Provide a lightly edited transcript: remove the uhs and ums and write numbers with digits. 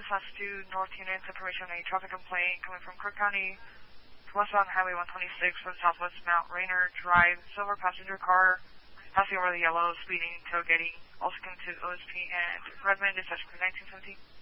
this has to North units, information on a traffic complaint coming from Cook County, westbound Highway 126 from Southwest Mount Rainier Drive, silver passenger car, passing over the yellow, speeding, tailgating, also come to OSP and Redmond, dispatch 1917.